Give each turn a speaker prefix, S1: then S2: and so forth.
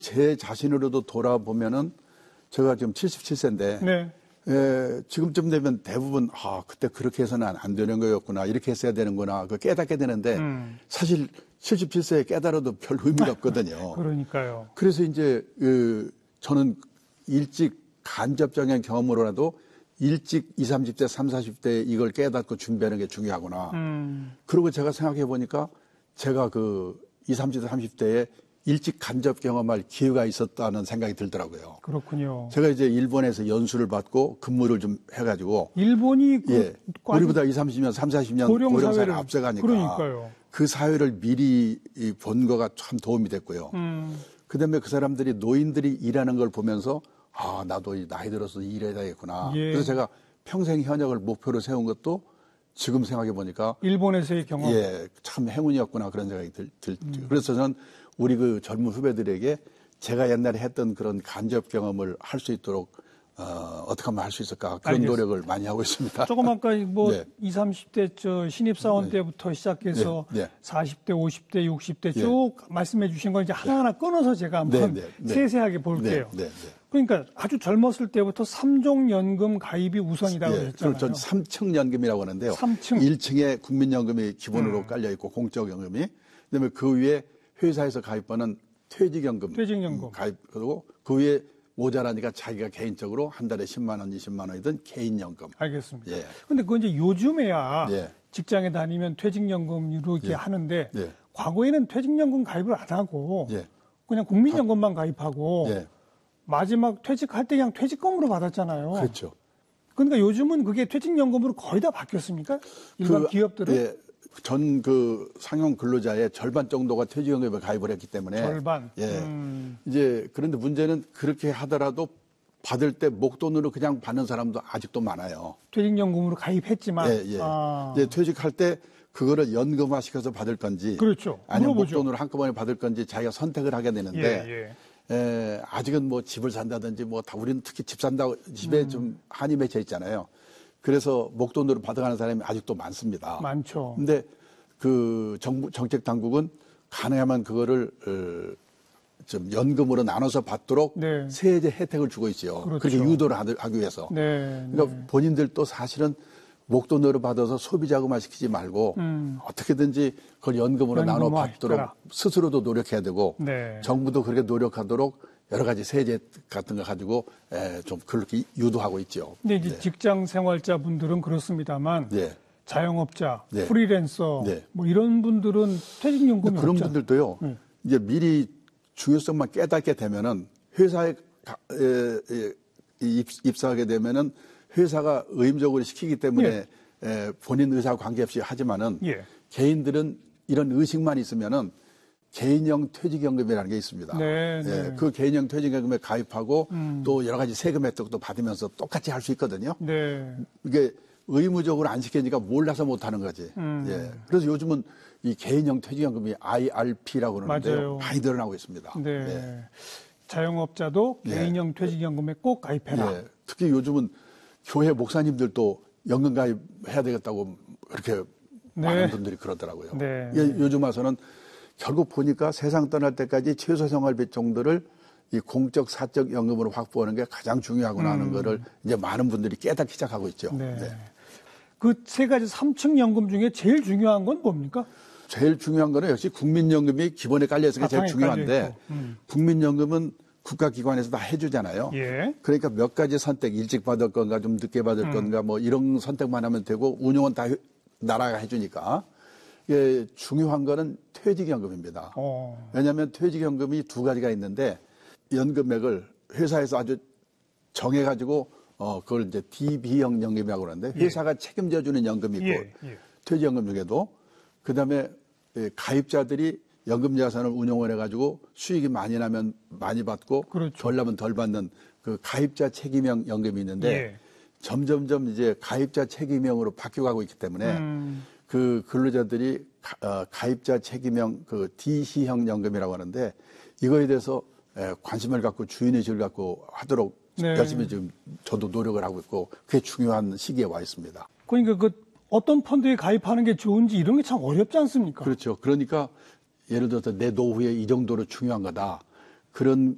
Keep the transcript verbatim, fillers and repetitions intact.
S1: 제 자신으로도 돌아보면은 제가 지금 칠십칠 세인데
S2: 네.
S1: 에, 지금쯤 되면 대부분 아 그때 그렇게 해서는 안 되는 거였구나, 이렇게 했어야 되는구나, 그 깨닫게 되는데
S2: 음.
S1: 사실 칠십칠 세에 깨달아도 별 의미가 없거든요.
S2: 그러니까요.
S1: 그래서 이제 그 저는 일찍 간접적인 경험으로라도 일찍 이십, 삼십 대, 삼십, 사십 대에 이걸 깨닫고 준비하는 게 중요하구나.
S2: 음.
S1: 그리고 제가 생각해 보니까 제가 그 이십, 삼십 대, 삼십 대에 일찍 간접 경험할 기회가 있었다는 생각이 들더라고요.
S2: 그렇군요.
S1: 제가 이제 일본에서 연수를 받고 근무를 좀 해가지고
S2: 일본이 그
S1: 예, 우리보다 이십, 삼십 년, 삼십, 사십 년
S2: 고령
S1: 고령 사회를
S2: 사회를
S1: 앞서가니까
S2: 그러니까요.
S1: 그 사회를 미리 본 거가 참 도움이 됐고요.
S2: 음.
S1: 그다음에 그 사람들이 노인들이 일하는 걸 보면서 아 나도 나이 들어서 일해야 되겠구나.
S2: 예.
S1: 그래서 제가 평생 현역을 목표로 세운 것도 지금 생각해 보니까
S2: 일본에서의 경험.
S1: 예, 참 행운이었구나 그런 생각이 들. 들 음. 그래서 저는 우리 그 젊은 후배들에게 제가 옛날에 했던 그런 간접 경험을 할 수 있도록 어, 어떻게 하면 할 수 있을까 그런
S2: 알겠습니다.
S1: 노력을 많이 하고 있습니다.
S2: 조금 아까 뭐
S1: 네.
S2: 이십, 삼십 대 저 신입사원
S1: 네.
S2: 때부터 시작해서
S1: 네. 네.
S2: 사십 대, 오십 대, 육십 대
S1: 네.
S2: 쭉 말씀해 주신 걸 이제 하나하나 끊어서 제가 한번
S1: 네. 네. 네.
S2: 세세하게 볼게요.
S1: 네. 네. 네.
S2: 그러니까 아주 젊었을 때부터 삼종연금 가입이 우선이라고
S1: 예,
S2: 했잖아요.
S1: 전 삼 층 연금이라고 하는데요.
S2: 삼 층.
S1: 일 층에 국민연금이 기본으로
S2: 음.
S1: 깔려 있고 공적연금이, 그다음에 그 위에 회사에서 가입하는 퇴직연금,
S2: 퇴직연금.
S1: 가입, 그리고 그 위에 모자라니까 자기가 개인적으로 한 달에 십만 원, 이십만 원이든 개인연금.
S2: 알겠습니다.
S1: 예.
S2: 근데 그건 이제 요즘에야
S1: 예.
S2: 직장에 다니면 퇴직연금으로 이렇게
S1: 예.
S2: 하는데
S1: 예.
S2: 과거에는 퇴직연금 가입을 안 하고
S1: 예.
S2: 그냥 국민연금만 가입하고
S1: 예.
S2: 마지막 퇴직할 때 그냥 퇴직금으로 받았잖아요.
S1: 그렇죠.
S2: 그러니까 요즘은 그게 퇴직연금으로 거의 다 바뀌었습니까? 일반
S1: 그,
S2: 기업들은?
S1: 예, 전 그 상용 근로자의 절반 정도가 퇴직연금에 가입을 했기 때문에.
S2: 절반.
S1: 예.
S2: 음.
S1: 이제 그런데 문제는 그렇게 하더라도 받을 때 목돈으로 그냥 받는 사람도 아직도 많아요.
S2: 퇴직연금으로 가입했지만.
S1: 예, 예.
S2: 아.
S1: 이제 퇴직할 때 그거를 연금화시켜서 받을 건지.
S2: 그렇죠.
S1: 아니면
S2: 물어보죠.
S1: 목돈으로 한꺼번에 받을 건지 자기가 선택을 하게 되는데.
S2: 예, 예.
S1: 에, 아직은 뭐 집을 산다든지 뭐 다 우리는 특히 집 산다고 집에
S2: 음.
S1: 좀 한이 맺혀 있잖아요. 그래서 목돈으로 받아가는 사람이 아직도 많습니다.
S2: 많죠.
S1: 근데 그 정부 정책 당국은 가능하면 그거를 어, 좀 연금으로 나눠서 받도록
S2: 네.
S1: 세제 혜택을 주고 있죠.
S2: 그렇죠.
S1: 그렇게 유도를 하기- 하기 위해서.
S2: 네.
S1: 그러니까
S2: 네.
S1: 본인들도 사실은 목돈으로 받아서 소비 자금화 시키지 말고
S2: 음.
S1: 어떻게든지 그걸 연금으로 나눠
S2: 연금화
S1: 받도록
S2: 시켜라.
S1: 스스로도 노력해야 되고
S2: 네.
S1: 정부도 그렇게 노력하도록 여러 가지 세제 같은 거 가지고 에, 좀 그렇게 유도하고 있죠.
S2: 근데 이제
S1: 네.
S2: 직장 생활자분들은 그렇습니다만
S1: 네.
S2: 자영업자,
S1: 네.
S2: 프리랜서
S1: 네.
S2: 뭐 이런 분들은 퇴직연금이
S1: 그런
S2: 없잖아요.
S1: 분들도요.
S2: 네.
S1: 이제 미리 중요성만 깨닫게 되면은 회사에 가, 에, 에, 입, 입사하게 되면은 회사가 의무적으로 시키기 때문에
S2: 예.
S1: 에, 본인 의사와 관계없이 하지만은
S2: 예.
S1: 개인들은 이런 의식만 있으면은 개인형 퇴직연금이라는 게 있습니다.
S2: 네, 네.
S1: 예, 그 개인형 퇴직연금에 가입하고
S2: 음.
S1: 또 여러 가지 세금 혜택도 받으면서 똑같이 할 수 있거든요.
S2: 네.
S1: 이게 의무적으로 안 시키니까 몰라서 못 하는 거지.
S2: 음.
S1: 예. 그래서 요즘은 이 개인형 퇴직연금이 아이알피라고 그러는데요.
S2: 맞아요.
S1: 많이 늘어나고 있습니다.
S2: 네.
S1: 예.
S2: 자영업자도
S1: 예.
S2: 개인형 퇴직연금에 꼭 가입해라.
S1: 예. 특히 요즘은 교회 목사님들도 연금 가입해야 되겠다고 그렇게
S2: 네.
S1: 많은 분들이 그러더라고요.
S2: 네.
S1: 예, 요즘 와서는 결국 보니까 세상 떠날 때까지 최소 생활비 정도를 이 공적 사적 연금으로 확보하는 게 가장 중요하구나
S2: 음.
S1: 하는 거를 이제 많은 분들이 깨닫기 시작하고 있죠.
S2: 네.
S1: 네.
S2: 그 세 가지 삼 층 연금 중에 제일 중요한 건 뭡니까?
S1: 제일 중요한 거는 역시 국민연금이 기본에 깔려 있는 게 제일
S2: 바탕에
S1: 중요한데
S2: 깔려 있고. 음.
S1: 국민연금은 국가기관에서 다 해주잖아요.
S2: 예.
S1: 그러니까 몇 가지 선택, 일찍 받을 건가 좀 늦게 받을
S2: 음.
S1: 건가 뭐 이런 선택만 하면 되고 운용은 다 나라가 해주니까 예, 중요한 거는 퇴직연금입니다.
S2: 어.
S1: 왜냐하면 퇴직연금이 두 가지가 있는데 연금액을 회사에서 아주 정해가지고 어 그걸 이제 디비형 연금이라고 그러는데 회사가 예. 책임져주는 연금이 있고
S2: 예. 예.
S1: 퇴직연금 중에도 그다음에 예, 가입자들이 연금 자산을 운용을 해가지고 수익이 많이 나면 많이 받고
S2: 그렇죠.
S1: 덜 나면 덜 받는 그 가입자 책임형 연금이 있는데
S2: 예.
S1: 점점점 이제 가입자 책임형으로 바뀌어가고 있기 때문에
S2: 음.
S1: 그 근로자들이 가, 어, 가입자 책임형 그 디씨형 연금이라고 하는데 이거에 대해서 에, 관심을 갖고 주인의식을 갖고 하도록
S2: 네.
S1: 열심히 지금 저도 노력을 하고 있고 그게 중요한 시기에 와 있습니다.
S2: 그러니까 그 어떤 펀드에 가입하는 게 좋은지 이런 게 참 어렵지 않습니까?
S1: 그렇죠. 그러니까 예를 들어서 내 노후에 이 정도로 중요한 거다. 그런